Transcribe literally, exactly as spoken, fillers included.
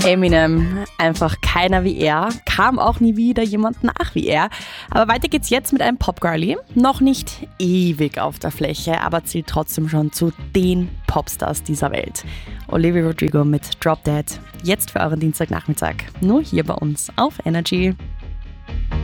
Eminem, einfach keiner wie er, kam auch nie wieder jemand nach wie er. Aber weiter geht's jetzt mit einem Popgirlie. Noch nicht ewig auf der Fläche, aber zählt trotzdem schon zu den Popstars dieser Welt. Olivia Rodrigo mit Drop Dead. Jetzt für euren Dienstagnachmittag. Nur hier bei uns auf Energy.